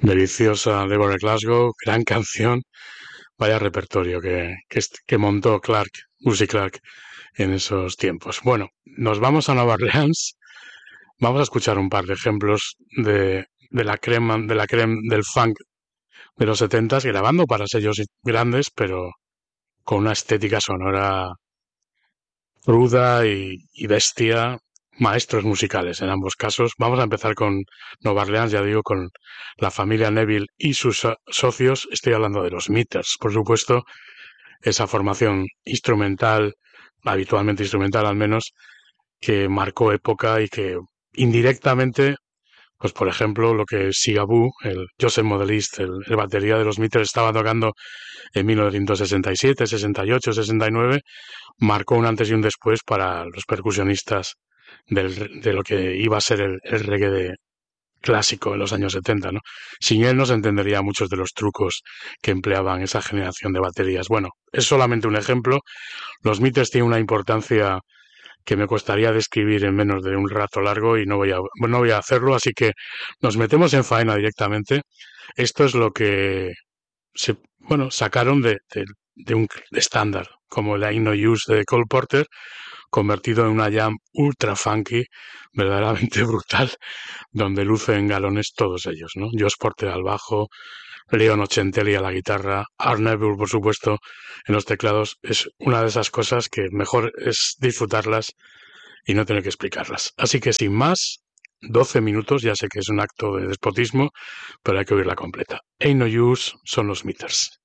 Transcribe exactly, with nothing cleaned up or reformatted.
Deliciosa Deborah Glasgow, gran canción, vaya repertorio que, que, est- que montó Clark, Lucy Clark, en esos tiempos. Bueno, nos vamos a Nueva Orleans, vamos a escuchar un par de ejemplos de, de la crema, de la crema del funk de los setentas, grabando para sellos grandes, pero con una estética sonora ruda y, y bestia, maestros musicales en ambos casos. Vamos a empezar con Nueva Orleans, ya digo, con la familia Neville y sus so- socios. Estoy hablando de los Meters, por supuesto, esa formación instrumental, habitualmente instrumental al menos, que marcó época y que indirectamente, pues por ejemplo, lo que Sigaboo, el Joseph Modelist, el, el batería de los Meters, estaba tocando en mil novecientos sesenta y siete, sesenta y ocho, sesenta y nueve, marcó un antes y un después para los percusionistas del, de lo que iba a ser el, el reggae de, clásico en los años setenta, ¿no? Sin él no se entendería muchos de los trucos que empleaban esa generación de baterías. Bueno, es solamente un ejemplo. Los Meters tienen una importancia que me costaría describir en menos de un rato largo y no voy a, no voy a hacerlo, así que nos metemos en faena directamente. Esto es lo que se, bueno, sacaron de, de, de un estándar, como el Ain't No Use de Cole Porter, convertido en una jam ultra funky, verdaderamente brutal, donde lucen galones todos ellos, ¿no? Josh Porter al bajo, Leon Ochentelli a la guitarra, Art Neville, por supuesto, en los teclados. Es una de esas cosas que mejor es disfrutarlas y no tener que explicarlas. Así que sin más, doce minutos, ya sé que es un acto de despotismo, pero hay que oírla completa. Ain't No Use son los Meters.